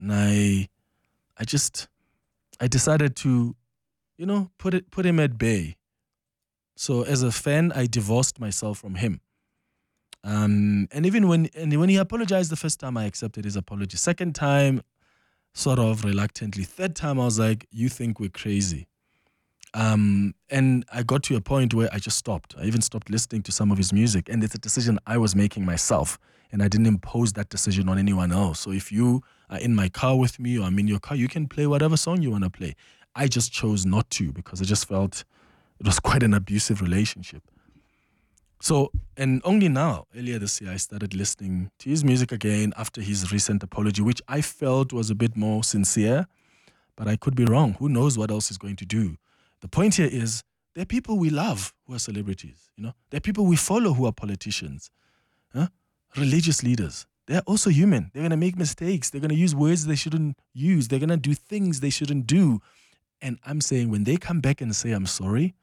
And I decided to, put him at bay. So as a fan, I divorced myself from him. And even when he apologized the first time, I accepted his apology. Second time, sort of reluctantly. Third time, I was like, you think we're crazy. And I got to a point where I just stopped. I even stopped listening to some of his music. And it's a decision I was making myself. And I didn't impose that decision on anyone else. So if you are in my car with me or I'm in your car, you can play whatever song you want to play. I just chose not to because I just felt it was quite an abusive relationship. So, and only now, earlier this year, I started listening to his music again after his recent apology, which I felt was a bit more sincere, but I could be wrong. Who knows what else he's going to do? The point here is there are people we love who are celebrities, There are people we follow who are politicians, religious leaders. They're also human. They're going to make mistakes. They're going to use words they shouldn't use. They're going to do things they shouldn't do. And I'm saying when they come back and say, I'm sorry,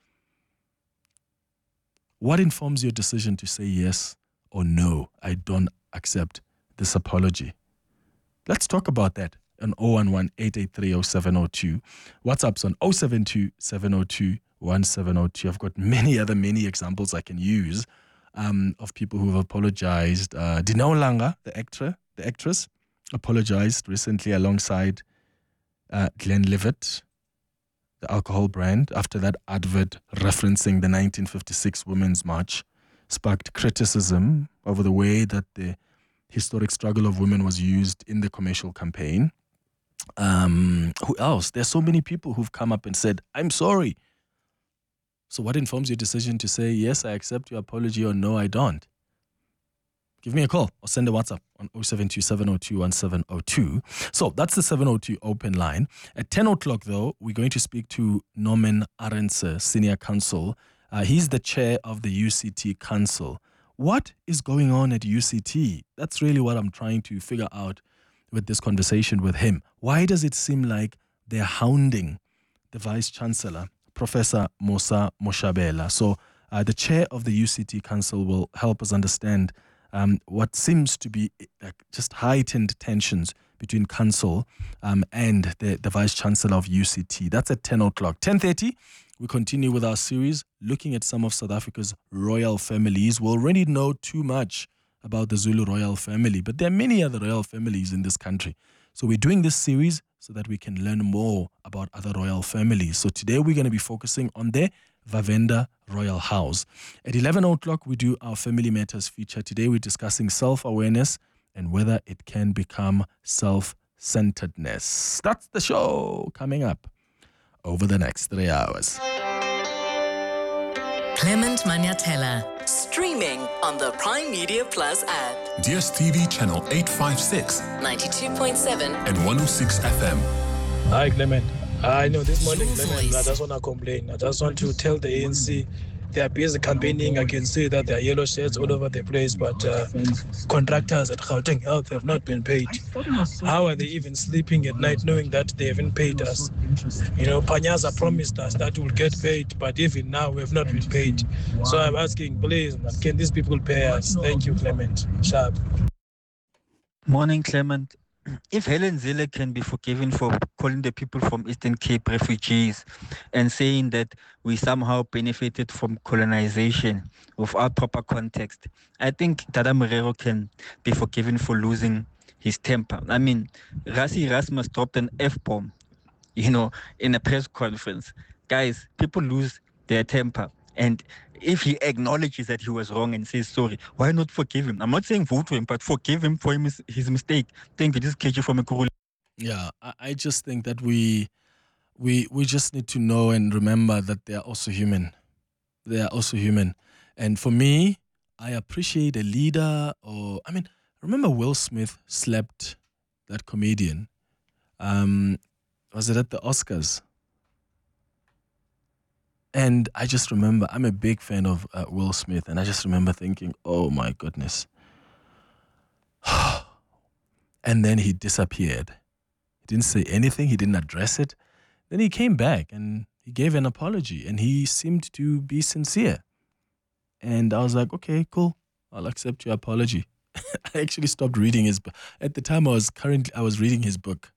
what informs your decision to say yes or no? I don't accept this apology. Let's talk about that on 011-883-0702. WhatsApp's on 072-702-1702. I've got many examples I can use of people who have apologized. Dineo Langa, the actress, apologized recently alongside Glenn Levitt, the alcohol brand, after that advert referencing the 1956 Women's March sparked criticism over the way that the historic struggle of women was used in the commercial campaign. Who else? There's so many people who've come up and said, I'm sorry. So what informs your decision to say, yes, I accept your apology, or no, I don't? Give me a call or send a WhatsApp on 072-702-1702. So that's the 702 open line. At 10 o'clock, though, we're going to speak to Norman Arendse, Senior Counsel. He's the chair of the UCT Council. What is going on at UCT? That's really what I'm trying to figure out with this conversation with him. Why does it seem like they're hounding the Vice-Chancellor, Professor Mosa Moshabela? So the chair of the UCT Council will help us understand what seems to be just heightened tensions between Council and the Vice-Chancellor of UCT. That's at 10 o'clock. 10:30, we continue with our series looking at some of South Africa's royal families. We already know too much about the Zulu royal family, but there are many other royal families in this country. So we're doing this series so that we can learn more about other royal families. So today we're going to be focusing on the Vavenda Royal House. At 11 o'clock, we do our Family Matters feature. Today we're discussing self-awareness and whether it can become self-centeredness. That's the show coming up over the next 3 hours. Clement Maniatella, streaming on the Prime Media Plus app. DSTV channel 856, 92.7 and 106 FM. Hi, Clement. I know this morning, Clement, I just want to complain. I just want to tell the ANC they are busy campaigning. I can see that there are yellow shirts all over the place, but contractors at Gauteng Health have not been paid. How are they even sleeping at night knowing that they haven't paid us? Panyaza promised us that we'll get paid, but even now we have not been paid. So I'm asking, please, can these people pay us? Thank you, Clement. Sharp. Morning, Clement. If Helen Zille can be forgiven for calling the people from Eastern Cape refugees and saying that we somehow benefited from colonization without proper context, I think Dada Morero can be forgiven for losing his temper. I mean, Rassi Erasmus dropped an F-bomb, in a press conference. Guys, people lose their temper. And if he acknowledges that he was wrong and says sorry, why not forgive him? I'm not saying vote for him, but forgive him for his mistake. Thank you. This is KG from Ekurhuleni. Yeah, I just think that we just need to know and remember that they are also human. They are also human. And for me, I appreciate a leader remember Will Smith slapped that comedian? Was it at the Oscars? And I just remember, I'm a big fan of Will Smith, and I just remember thinking, oh my goodness. And then he disappeared. He didn't say anything, he didn't address it. Then he came back and he gave an apology, and he seemed to be sincere. And I was like, okay, cool, I'll accept your apology. I actually stopped reading his book. At the time, I was reading his book.